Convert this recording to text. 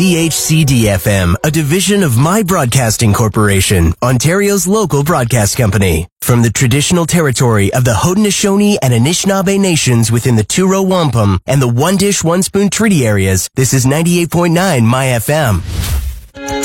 CHCD-FM, a division of My Broadcasting Corporation, Ontario's local broadcast company. From the traditional territory of the Haudenosaunee and Anishinaabe nations within the Two-Row Wampum and the One Dish, One Spoon Treaty areas, this is 98.9 My FM.